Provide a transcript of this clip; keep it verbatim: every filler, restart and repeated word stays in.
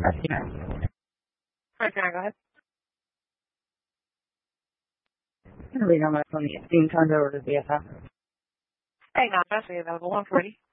Yeah. Hi, can I go ahead? I'm going to read on my phone. Being turned over to B S F. Hey, not best available. one forty.